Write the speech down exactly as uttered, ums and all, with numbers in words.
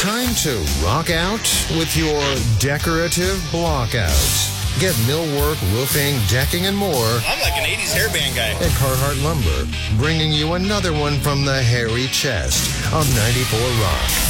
Time to rock out with your decorative blockouts. Get millwork, roofing, decking, and more I'm like an eighties hairband guy. at Carhartt Lumber, bringing you another one from the hairy chest of ninety-four Rock.